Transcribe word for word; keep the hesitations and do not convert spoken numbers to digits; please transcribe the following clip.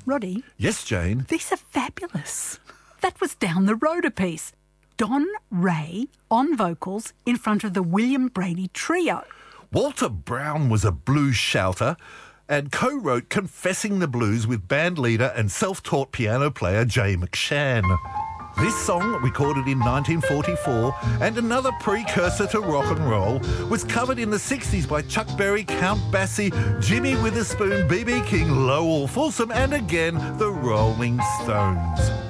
Roddy? Yes, Jane? These are fabulous. That was Down the Road a piece. Don Ray on vocals in front of the William Brady Trio. Walter Brown was a blues shouter and co-wrote Confessing the Blues with band leader and self-taught piano player Jay McShann. This song, recorded in nineteen forty-four, and another precursor to rock and roll, was covered in the sixties by Chuck Berry, Count Basie, Jimmy Witherspoon, B B King, Lowell Fulsom, and again, the Rolling Stones.